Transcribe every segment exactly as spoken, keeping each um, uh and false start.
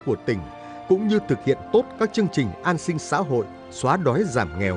của tỉnh, cũng như thực hiện tốt các chương trình an sinh xã hội, xóa đói giảm nghèo.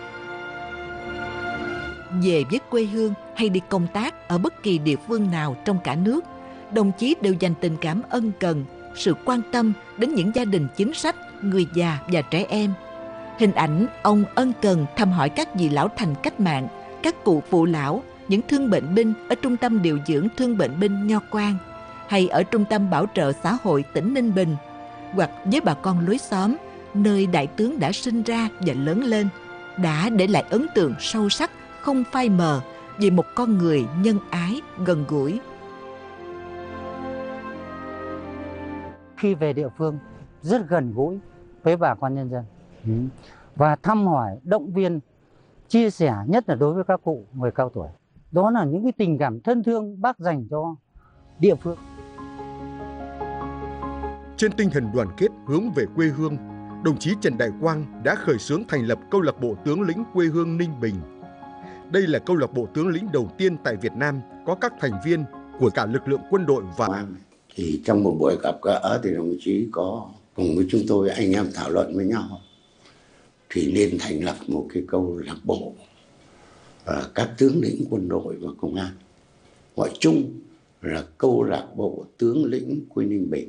Về với quê hương hay đi công tác ở bất kỳ địa phương nào trong cả nước, đồng chí đều dành tình cảm ân cần, sự quan tâm đến những gia đình chính sách, người già và trẻ em. Hình ảnh ông ân cần thăm hỏi các vị lão thành cách mạng, các cụ phụ lão, những thương bệnh binh ở trung tâm điều dưỡng thương bệnh binh Nho Quan hay ở trung tâm bảo trợ xã hội tỉnh Ninh Bình, hoặc với bà con lối xóm nơi đại tướng đã sinh ra và lớn lên, đã để lại ấn tượng sâu sắc không phai mờ về một con người nhân ái, gần gũi. Khi về địa phương rất gần gũi với bà con nhân dân và thăm hỏi, động viên, chia sẻ, nhất là đối với các cụ người cao tuổi. Đó là những cái tình cảm thân thương Bác dành cho địa phương. Trên tinh thần đoàn kết hướng về quê hương, đồng chí Trần Đại Quang đã khởi xướng thành lập câu lạc bộ tướng lĩnh quê hương Ninh Bình. Đây là câu lạc bộ tướng lĩnh đầu tiên tại Việt Nam có các thành viên của cả lực lượng quân đội và... Thì trong một buổi gặp gỡ thì đồng chí có cùng với chúng tôi anh em thảo luận với nhau thì nên thành lập một cái câu lạc bộ à, các tướng lĩnh quân đội và công an, gọi chung là câu lạc bộ tướng lĩnh quê Ninh Bình,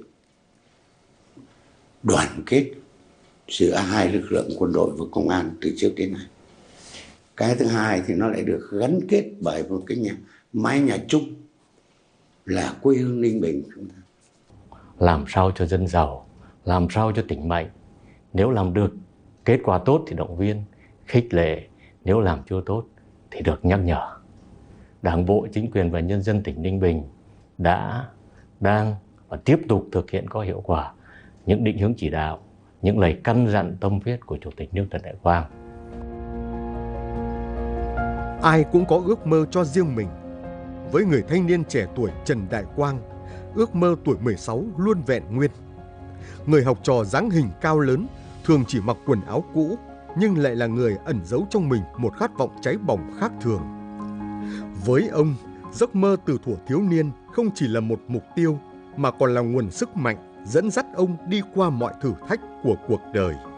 đoàn kết giữa hai lực lượng quân đội và công an từ trước đến nay. Cái thứ hai thì nó lại được gắn kết bởi một cái nhà, mái nhà chung là quê hương Ninh Bình chúng ta. Làm sao cho dân giàu, làm sao cho tỉnh mạnh. Nếu làm được kết quả tốt thì động viên, khích lệ. Nếu làm chưa tốt thì được nhắc nhở. Đảng bộ, chính quyền và nhân dân tỉnh Ninh Bình đã, đang và tiếp tục thực hiện có hiệu quả những định hướng chỉ đạo, những lời căn dặn tâm huyết của Chủ tịch nước Trần Đại Quang. Ai cũng có ước mơ cho riêng mình. Với người thanh niên trẻ tuổi Trần Đại Quang, ước mơ tuổi mười sáu luôn vẹn nguyên. Người học trò dáng hình cao lớn, thường chỉ mặc quần áo cũ, nhưng lại là người ẩn giấu trong mình một khát vọng cháy bỏng khác thường. Với ông, giấc mơ từ thuở thiếu niên không chỉ là một mục tiêu, mà còn là nguồn sức mạnh dẫn dắt ông đi qua mọi thử thách của cuộc đời.